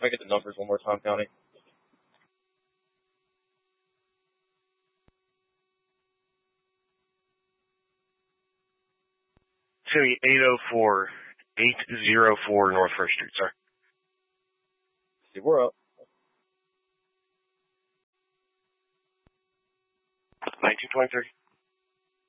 I get the numbers one more time, County? City 804 North First Street, sir. See, we're up. 1923.